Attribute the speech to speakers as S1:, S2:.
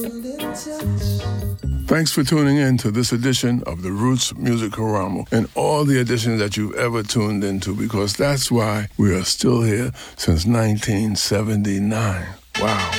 S1: Thanks for tuning in to this edition of the Roots Music Karamu and all the editions that you've ever tuned into, because that's why we are still here since 1979. Wow.